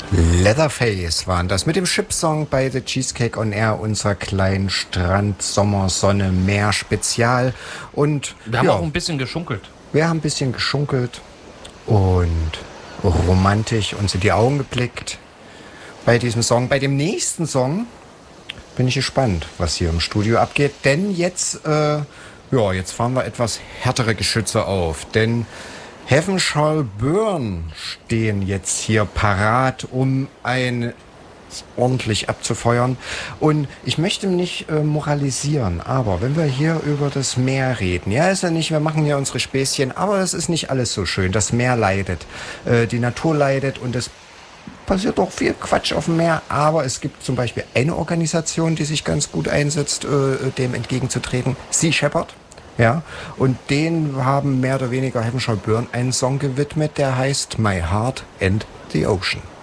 Leatherface waren das mit dem Chip-Song bei The Cheesecake on Air, unserer kleinen Strand, Sommer, Sonne, Meer Spezial. Und Wir haben auch ja, ein bisschen geschunkelt. wir haben ein bisschen geschunkelt und romantisch uns in die Augen geblickt bei diesem Song. Bei dem nächsten Song bin ich gespannt, was hier im Studio abgeht, denn jetzt fahren wir etwas härtere Geschütze auf, denn Heaven Shall Burn stehen jetzt hier parat, um ein ordentlich abzufeuern. Und ich möchte nicht moralisieren, aber wenn wir hier über das Meer reden, ja, ist ja nicht, wir machen ja unsere Späßchen, aber es ist nicht alles so schön. Das Meer leidet, die Natur leidet und es passiert doch viel Quatsch auf dem Meer, aber es gibt zum Beispiel eine Organisation, die sich ganz gut einsetzt, dem entgegenzutreten, Sea Shepherd. Ja, und denen haben mehr oder weniger Heaven Shall Burn einen Song gewidmet, der heißt My Heart and the Ocean.